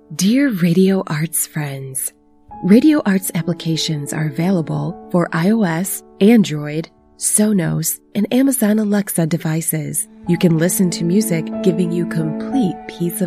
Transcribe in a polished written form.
Dear Radio Arts friends, Radio Arts applications are available for iOS, Android, Sonos, and Amazon Alexa devices. You can listen to music, giving you complete peace of